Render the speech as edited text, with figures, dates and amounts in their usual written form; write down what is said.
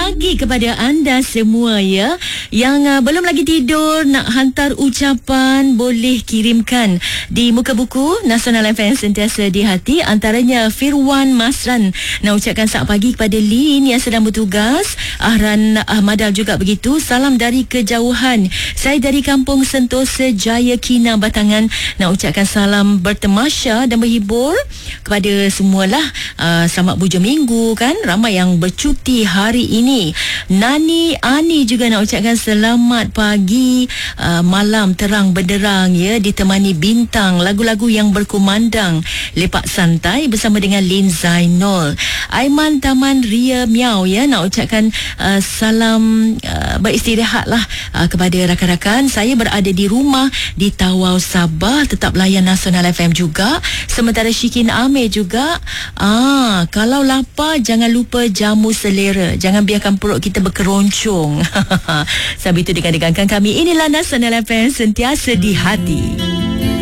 pagi kepada anda semua ya. Yang belum lagi tidur nak hantar ucapan boleh kirimkan di muka buku Nasional FM Sentiasa di Hati. Antaranya Firwan Masran nak ucapkan selamat pagi kepada Lin yang sedang bertugas. Ahran Ahmadal juga begitu. Salam dari kejauhan. Saya dari Kampung Sentosa Jaya Kina Batangan nak ucapkan salam bertemasya dan berhibur kepada semualah. Selamat bujur minggu kan. Ramai yang bercuti hari ini. Nani Ani juga nak ucapkan selamat pagi, malam terang benderang ya, ditemani bintang, lagu-lagu yang berkumandang, lepak santai bersama dengan Lin Zainul. Aiman Taman Ria Miau ya nak ucapkan salam beristirahat lah kepada rakan-rakan. Saya berada di rumah di Tawau Sabah, tetap layan Nasional FM juga. Sementara Syikin Amir juga kalau lapar jangan lupa jamu selera, jangan biarkan perut kita berkeroncong. Sambil itu dengarkan kami. Inilah Nasional FM Sentiasa di Hati.